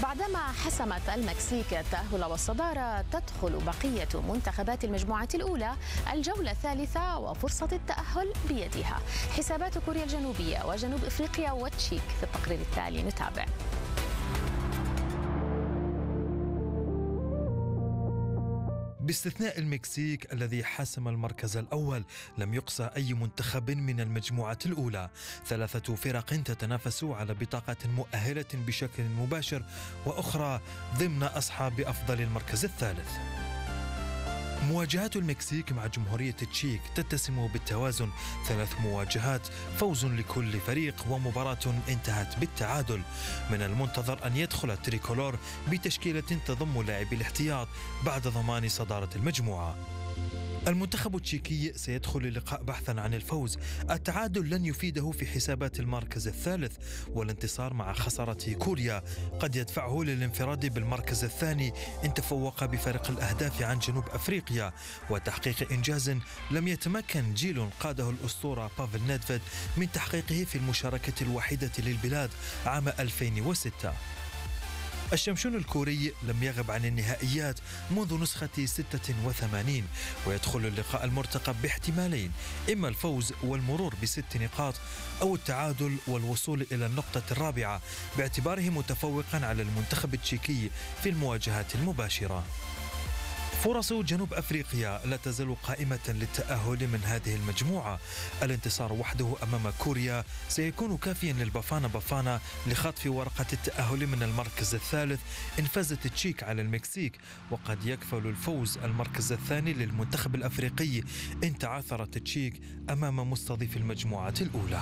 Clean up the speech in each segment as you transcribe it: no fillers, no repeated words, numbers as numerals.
بعدما حسمت المكسيك التأهل والصدارة، تدخل بقية منتخبات المجموعة الأولى الجولة الثالثة وفرصة التأهل بيدها. حسابات كوريا الجنوبية وجنوب إفريقيا والتشيك في التقرير التالي، نتابع. باستثناء المكسيك الذي حسم المركز الأول، لم يقصى أي منتخب من المجموعة الأولى. 3 فرق تتنافس على بطاقة مؤهلة بشكل مباشر، وأخرى ضمن أصحاب أفضل المركز الثالث. مواجهات المكسيك مع جمهورية التشيك تتسم بالتوازن، 3 مواجهات، فوز لكل فريق ومباراة انتهت بالتعادل. من المنتظر أن يدخل التريكولور بتشكيلة تضم لاعبي الاحتياط بعد ضمان صدارة المجموعة. المنتخب التشيكي سيدخل اللقاء بحثا عن الفوز. التعادل لن يفيده في حسابات المركز الثالث، والانتصار مع خسارة كوريا قد يدفعه للانفراد بالمركز الثاني إن تفوق بفارق الأهداف عن جنوب أفريقيا، وتحقيق إنجاز لم يتمكن جيل قاده الأسطورة بافل نيدفيد من تحقيقه في المشاركة الوحيدة للبلاد عام 2006. الشمشون الكوري لم يغب عن النهائيات منذ نسخة 86، ويدخل اللقاء المرتقب باحتمالين: إما الفوز والمرور ب6 نقاط، أو التعادل والوصول إلى النقطة الرابعة باعتباره متفوقا على المنتخب التشيكي في المواجهات المباشرة. فرص جنوب أفريقيا لا تزال قائمة للتأهل من هذه المجموعة. الانتصار وحده أمام كوريا سيكون كافيا للبافانا بافانا لخطف ورقة التأهل من المركز الثالث إن فازت التشيك على المكسيك، وقد يكفل الفوز المركز الثاني للمنتخب الأفريقي إن تعثرت التشيك أمام مستضيف المجموعة الأولى.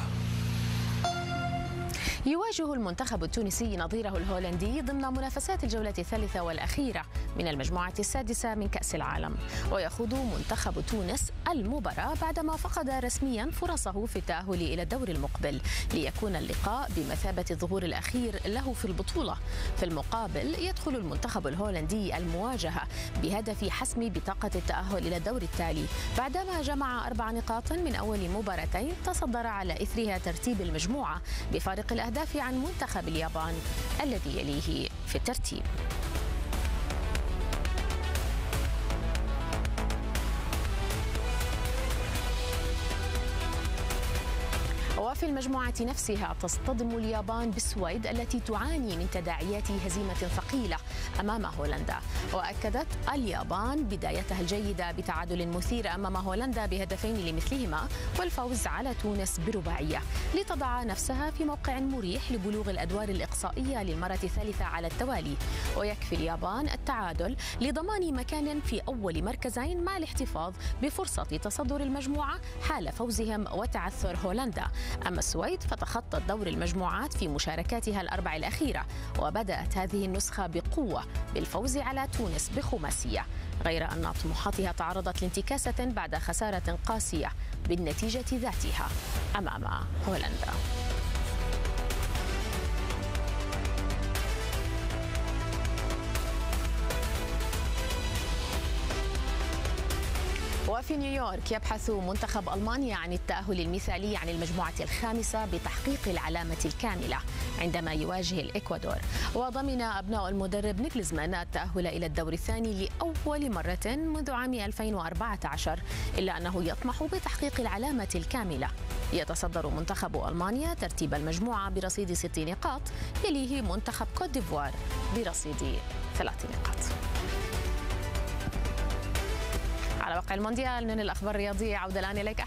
يواجه المنتخب التونسي نظيره الهولندي ضمن منافسات الجولة الثالثة والأخيرة من المجموعة السادسة من كأس العالم، ويخوض منتخب تونس المباراة بعدما فقد رسميا فرصه في التأهل إلى الدور المقبل، ليكون اللقاء بمثابة الظهور الأخير له في البطولة. في المقابل يدخل المنتخب الهولندي المواجهة بهدف حسم بطاقة التأهل إلى الدور التالي، بعدما جمع 4 نقاط من أول مباراتين تصدر على إثرها ترتيب المجموعة بفارق الأهداف عن منتخب اليابان الذي يليه في الترتيب. وفي المجموعة نفسها تصطدم اليابان بالسويد التي تعاني من تداعيات هزيمة ثقيلة أمام هولندا، وأكدت اليابان بدايتها الجيدة بتعادل مثير أمام هولندا بهدفين لمثلهما والفوز على تونس برباعية، لتضع نفسها في موقع مريح لبلوغ الأدوار الإقصائية للمرة الثالثة على التوالي. ويكفي اليابان التعادل لضمان مكان في أول مركزين مع الاحتفاظ بفرصة تصدر المجموعة حال فوزهم وتعثر هولندا. أما السويد فتخطت دور المجموعات في مشاركاتها ال4 الأخيرة، وبدأت هذه النسخة بقوة بالفوز على تونس بخماسية، غير أن طموحاتها تعرضت لانتكاسة بعد خسارة قاسية بالنتيجة ذاتها أمام هولندا. وفي نيويورك يبحث منتخب ألمانيا عن التأهل المثالي عن المجموعة الخامسة بتحقيق العلامة الكاملة عندما يواجه الإكوادور. وضمن أبناء المدرب نيكلزمان التأهل إلى الدور الثاني لأول مرة منذ عام 2014، إلا أنه يطمح بتحقيق العلامة الكاملة. يتصدر منتخب ألمانيا ترتيب المجموعة برصيد 6 نقاط، يليه منتخب كوت ديفوار برصيد 3 نقاط. على وقع المونديال من الأخبار الرياضية، عودة الآن إليك.